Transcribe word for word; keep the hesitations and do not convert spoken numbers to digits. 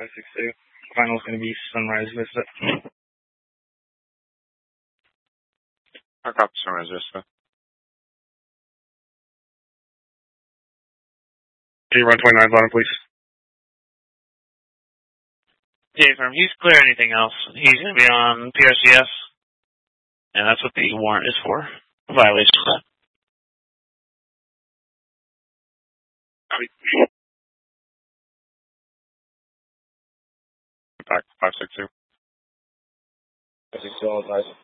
five six two. Final's going to be Sunrise Vista. I got Sunrise Vista. Can you run twenty-nines on him, please? Yeah, from he's clear anything else. He's going to be on P R C S. And that's what the warrant is for. Violation of that. Back five six two. five six two on advice.